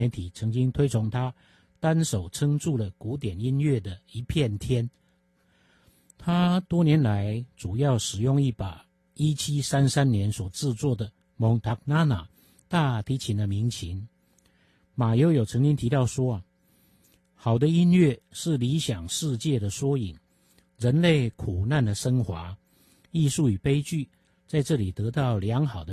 媒体曾经推崇他单手撑住了古典音乐的一片天。他多年来主要使用一把1733年所制作的 Montagnana 大提琴的名琴。马友友曾经提到说好的音乐是理想世界的缩影，人类苦难的升华，艺术与悲剧在这里得到良好的